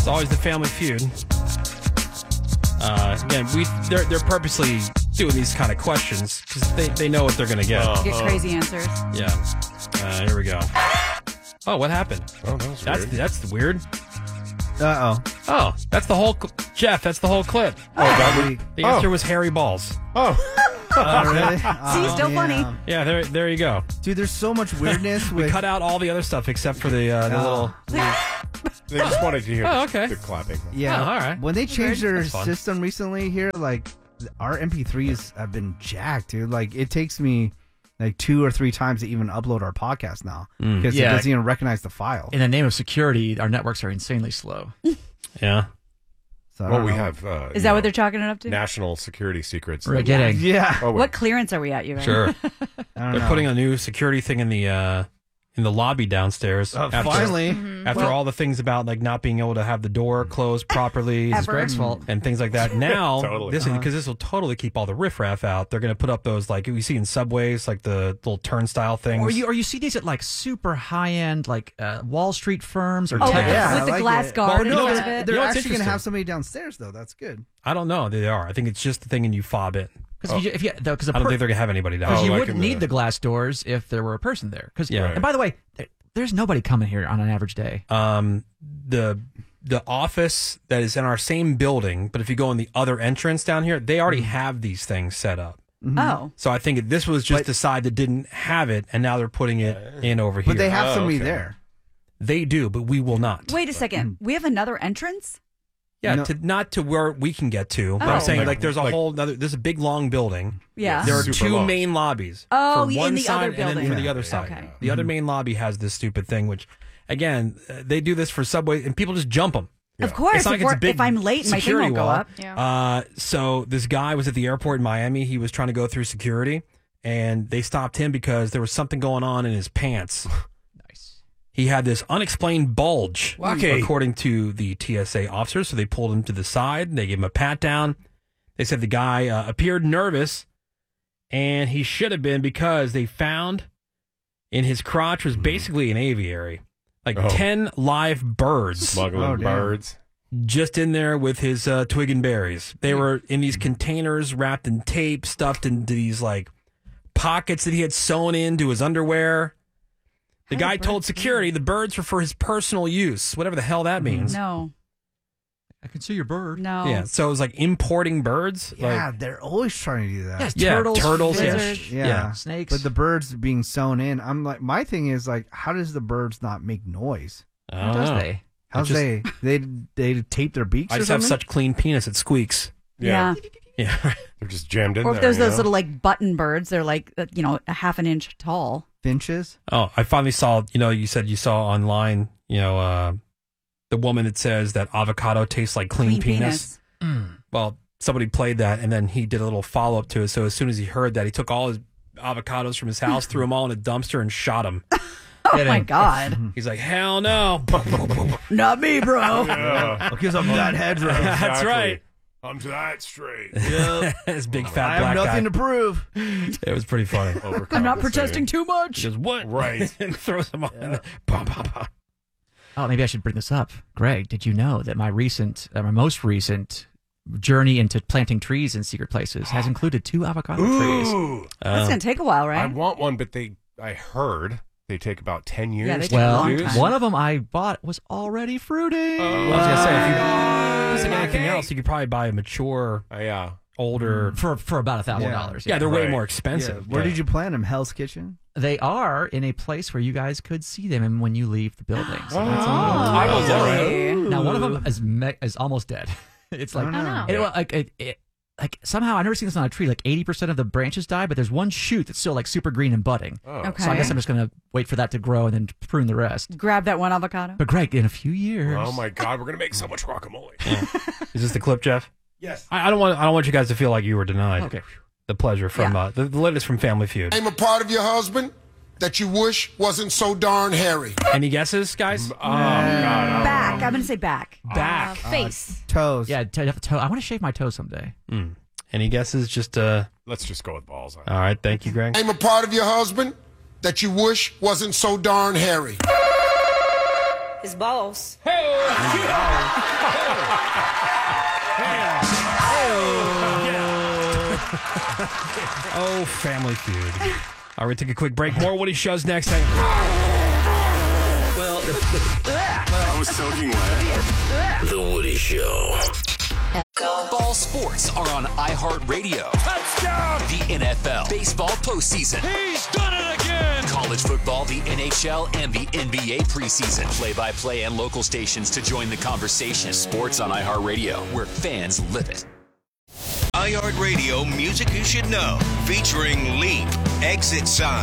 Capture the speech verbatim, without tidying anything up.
It's always the Family Feud. Uh, again, we they're they're purposely doing these kind of questions because they, they know what they're gonna get. Uh, Get crazy answers. Yeah. Uh, here we go. Oh, what happened? Oh, that was That's weird. that's weird. Uh oh. Oh, that's the whole cl- Jeff. That's the whole clip. Oh, that we, The answer oh. was hairy balls. Oh. Oh, really? See, Oh, still funny. damn. Yeah, there there you go. Dude, there's so much weirdness We with. cut out all the other stuff except for the uh, the Oh. little. They just wanted to hear Oh, the, okay. the clapping. Yeah. Oh, all right. When they changed their That's fun. system recently here, like our M P threes have been jacked, dude. Like it takes me like two or three times to even upload our podcast now Mm. because Yeah. it doesn't even recognize the file. In the name of security, our networks are insanely slow. Yeah. So I Well, don't we know. have. Uh, Is you that know, what they're chalking it up to? national security secrets? We're that- getting. Yeah. Oh, wait. What clearance are we at, you guys? Sure. I don't They're know. putting a new security thing in the uh, in the lobby downstairs. Uh, after, finally. after Well- all the things about like not being able to have the door closed properly Ever. It's Greg's fault. and things like that. Now, Totally. this Uh-huh. because this will totally keep all the riffraff out. They're going to put up those like we see in subways, like the little turnstile things. Or you, or you see these at like super high end, like uh, Wall Street firms or Oh, tech. with, Yeah, the, with I the like glass it. guard Well, and you know all what's- of it. They're You know what's actually going to interesting? have somebody downstairs, though. That's good. I don't know. They are. I think it's just the thing, and you fob it. Because if you, if you, because I don't think they're going to have anybody down. Oh, you like wouldn't in the- need the glass doors if there were a person there. Because Yeah. and by the way, there, there's nobody coming here on an average day. um, the the office that is in our same building, but if you go in the other entrance down here, they already have these things set up. Oh. So I think this was just But- the side that didn't have it, and now they're putting it in over here. But they have Oh, somebody okay. there. They do, but we will not. Wait a second. We have another entrance? Yeah, No. to, not to where we can get to. But Oh. I'm saying Like- like, there's a like- whole other. There's a big long building. Yeah. There are Super two long. main lobbies. Oh, for in one the side other and then building. for the Yeah. other side. Okay. The other main lobby has this stupid thing, which, again, uh, they do this for subway, and people just jump them. Of course. It's not if, like it's a we're- big if I'm late, my thing security won't go wall. up. Uh, so this guy was at the airport in Miami. He was trying to go through security, and they stopped him because there was something going on in his pants. Nice. He had this unexplained bulge, Lucky. according to the T S A officers. So they pulled him to the side. They gave him a pat down. They said the guy uh, appeared nervous, and he should have been because they found in his crotch was basically an aviary, like Oh. ten live birds Smuggling Oh, damn. birds. just in there with his uh, twig and berries. They were in these containers wrapped in tape, stuffed into these like pockets that he had sewn into his underwear. The guy told security the birds were for his personal use, whatever the hell that means. No. I can see your bird. No. Yeah, so it was like importing birds. Yeah, Like, they're always trying to do that. Yes, Yeah, turtles, turtles, yeah. fish, Yeah. Yeah. snakes. But the birds being sewn in, I'm like, my thing is like, how does the birds not make noise? I How don't does know. they? How's just- they they they tape their beaks I or just have something? such clean penis it squeaks. Yeah. Yeah. They're just jammed in Or there. if there's you those know? little like button birds, they're like, uh, you know, a half an inch tall. finches. Oh, I finally saw, you know, you said you saw online, you know, uh, the woman that says that avocado tastes like clean, penis. Well, somebody played that, and then he did a little follow up to it. So as soon as he heard that, he took all his avocados from his house, threw them all in a dumpster, and shot them. Oh my God. He's like, hell no. Not me, bro. Yeah. Because I'm that hedgerow. That's Exactly. right. I'm to that straight. His big fat I have black nothing guy. to prove. It was pretty funny. I'm not protesting too He much. goes, what? Right. and throws them on. Yeah. Bah, bah, bah. Oh, maybe I should bring this up. Greg, did you know that my recent, uh, my most recent journey into planting trees in secret places has included two avocado trees? Ooh. That's Um, going to take a while, I right? want one, but they. I heard they take about ten years. Yeah, they take to a Well, long produce. time. one of them I bought was already fruiting. I was gonna say, if you, Oh, just like anything okay. else, you could probably buy a mature, Uh, yeah. older. for for about a thousand dollars. Yeah, they're way Right. more Yeah. expensive. Where but- did you plant them? Hell's Kitchen? They are in a place where you guys could see them and when you leave the building. So Oh. that's a I was little- Really? Now one of them is me- is almost dead. It's like I don't know. it, like it, it, like somehow I've never seen this on a tree. Like eighty percent of the branches die, but there's one shoot that's still like super green and budding. Oh. Okay. So I guess I'm just gonna wait for that to grow and then prune the rest. Grab that one avocado. But Greg, in a few years, Oh my God, we're gonna make so much guacamole. Is this the clip, Jeff? Yes. I, I don't want. I don't want you guys to feel like you were denied. Okay. The pleasure from Yeah. uh, the, the latest from Family Feud. Name a part of your husband that you wish wasn't so darn hairy. Any guesses, guys? Oh God. I don't Back. know. I'm going to say back. Back. Face. Toes. yeah, toe, toe, I want to shave my toe someday. Mm. Any guesses? Just uh. Let's just go with balls. All right. Thank you, Greg. Name a part of your husband that you wish wasn't so darn hairy. His balls. Hey! Oh, Family Feud. All right, we take a quick break. More Woody Shows next. Hang- Well, I was soaking wet. The Woody Show. Ball sports are on iHeartRadio. Touchdown! The N F L, baseball postseason. He's done it again! College football, the N H L, and the N B A preseason. Play-by-play and local stations to join the conversation. Sports on iHeartRadio, where fans live it. iHeartRadio Music You Should Know, featuring Leap, Exit Sign.